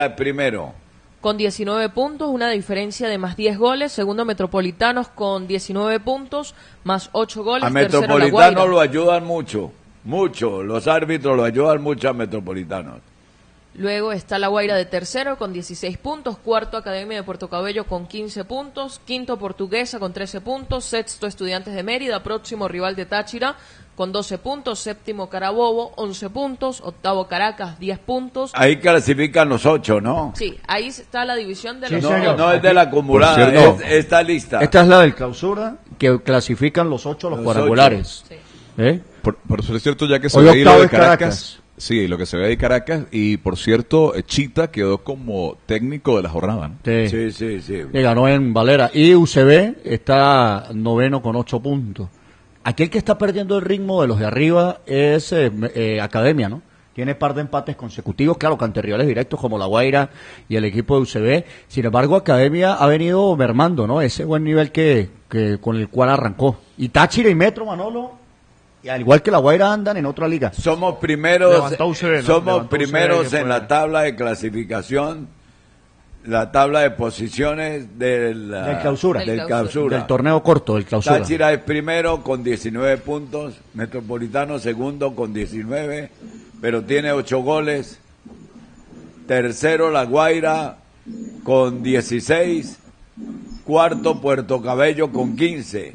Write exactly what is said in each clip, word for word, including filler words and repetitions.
primero. Con diecinueve puntos, una diferencia de más diez goles. Segundo, Metropolitanos con diecinueve puntos, más ocho goles. A Tercero, Metropolitanos lo ayudan mucho, mucho. Los árbitros lo ayudan mucho a Metropolitanos. Luego está La Guaira de tercero con dieciséis puntos, cuarto Academia de Puerto Cabello con quince puntos, quinto Portuguesa con trece puntos, sexto Estudiantes de Mérida, próximo rival de Táchira con doce puntos, séptimo Carabobo, once puntos, octavo Caracas, diez puntos. Ahí clasifican los ocho, ¿no? Sí, ahí está la división de sí, los no, ocho. no es de la acumulada, cierto, es esta lista. Esta es la del clausura, que clasifican los ocho los, los cuadrangulares. Sí. ¿Eh? Por, por eso es cierto, ya que se Hoy ve ahí lo de Caracas. Caracas. Sí, lo que se ve de Caracas, y por cierto, Chita quedó como técnico de la jornada, ¿no? Sí, sí, sí, sí. Le ganó en Valera. Y U C B está noveno con ocho puntos. Aquí el que está perdiendo el ritmo de los de arriba es eh, eh, Academia, ¿no? Tiene par de empates consecutivos, claro, que ante rivales directos como La Guaira y el equipo de U C B. Sin embargo, Academia ha venido mermando, ¿no? Ese buen nivel que, que con el cual arrancó. Y Táchira y Metro, Manolo, y al igual que La Guaira, andan en otra liga. Somos primeros, U C B, ¿no? somos Levantó primeros U C B en la tabla de clasificación, la tabla de posiciones del, del clausura, del, clausura. del torneo corto, del clausura. Táchira es primero con diecinueve puntos, Metropolitano segundo con diecinueve, pero tiene ocho goles. Tercero La Guaira con dieciséis, cuarto Puerto Cabello con quince.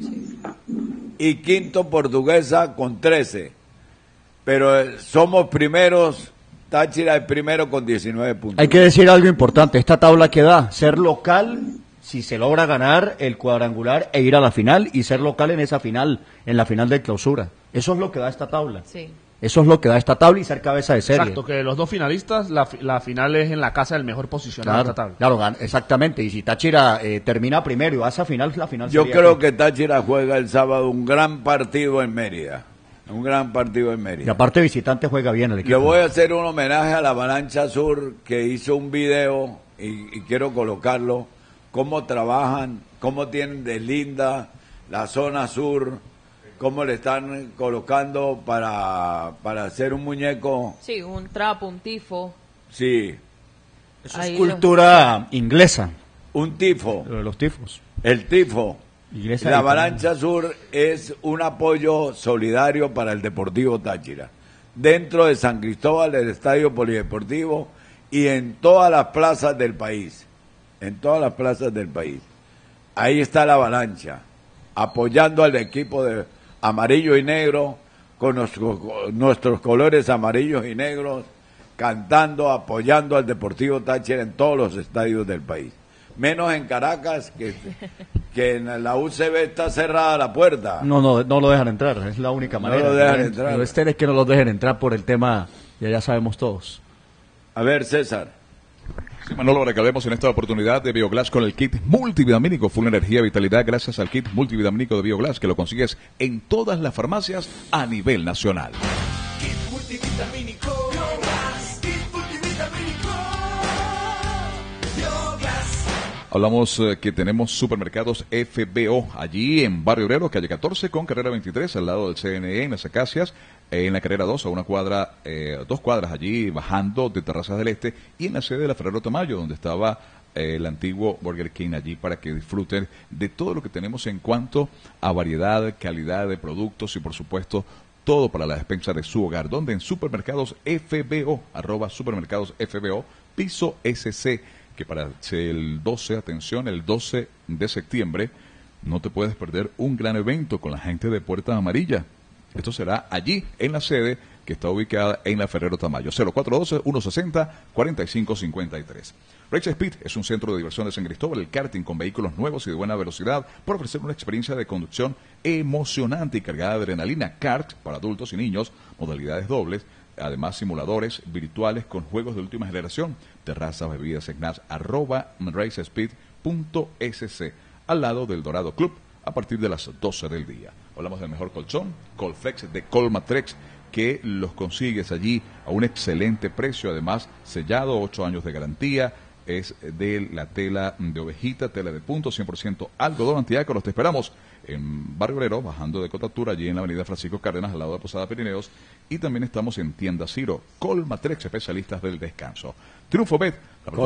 Y quinto Portuguesa con trece. Pero eh, somos primeros, Táchira es primero con diecinueve puntos. Hay que decir algo importante, esta tabla que da, ser local, si se logra ganar el cuadrangular e ir a la final, y ser local en esa final, en la final de clausura. Eso es lo que da esta tabla. Sí. Eso es lo que da esta tabla y ser cabeza de serie. Exacto, que los dos finalistas, la, la final es en la casa del mejor posicionado Claro, de esta tabla. claro, exactamente. Y si Táchira eh, termina primero y va a esa final, la final Yo sería creo aquí. que Táchira juega el sábado un gran partido en Mérida. Un gran partido en Mérida. Y aparte visitante juega bien el equipo. Le voy a hacer un homenaje a la Avalancha Sur, que hizo un video y, y quiero colocarlo, cómo trabajan, cómo tienen de linda la zona sur, cómo le están colocando para, para hacer un muñeco. Sí, un trapo, un tifo. Sí. Eso Ahí es cultura lo... inglesa. Un tifo. Lo de los tifos. El tifo. Iglesia la Avalancha Sur es un apoyo solidario para el Deportivo Táchira. Dentro de San Cristóbal, el Estadio Polideportivo, y en todas las plazas del país. En todas las plazas del país. Ahí está la Avalancha, apoyando al equipo de amarillo y negro, con nuestros, nuestros colores amarillos y negros, cantando, apoyando al Deportivo Táchira en todos los estadios del país. Menos en Caracas, que, que en la U C B está cerrada la puerta. No, no, no lo dejan entrar, es la única manera. No lo dejan entrar. Lo este es que no los dejen entrar por el tema, ya ya sabemos todos. A ver, César. Sí, Manolo, recalemos en esta oportunidad de Bioglass con el kit multivitamínico Full Energía Vitalidad, gracias al kit multivitamínico de Bioglass, que lo consigues en todas las farmacias a nivel nacional. Kit multivitamínico Bioglass, kit multivitamínico Bioglass. Hablamos eh, que tenemos supermercados F B O allí en Barrio Obrero, calle catorce con carrera veintitrés, al lado del C N E en las Acacias. En la carrera dos, a una cuadra, eh, dos cuadras allí, bajando de Terrazas del Este, y en la sede de la Ferrero Tamayo, donde estaba eh, el antiguo Burger King, allí para que disfruten de todo lo que tenemos en cuanto a variedad, calidad de productos y, por supuesto, todo para la despensa de su hogar, donde en Supermercados F B O, arroba Supermercados F B O, piso S C, que para el doce, atención, el doce de septiembre, no te puedes perder un gran evento con la gente de Puerta Amarilla. Esto será allí, en la sede, que está ubicada en la Ferrero Tamayo. cero cuatro uno dos, uno seis cero, cuatro cinco cinco tres. Race Speed es un centro de diversión de San Cristóbal, el karting con vehículos nuevos y de buena velocidad, por ofrecer una experiencia de conducción emocionante y cargada de adrenalina. Kart para adultos y niños, modalidades dobles, además simuladores virtuales con juegos de última generación, terrazas, bebidas, snacks, arroba racespeed punto s c, al lado del Dorado Club, a partir de las doce del día. Hablamos del mejor colchón, Colflex de Colmatrex, que los consigues allí a un excelente precio, además sellado, ocho años de garantía, es de la tela de ovejita, tela de punto, cien por ciento algodón antiácaros. Te esperamos en Barrio Obrero, bajando de Cotatura, allí en la avenida Francisco Cárdenas, al lado de Posada Pirineos, y también estamos en Tienda Ciro, Colmatrex, especialistas del descanso. Triunfo Bet, la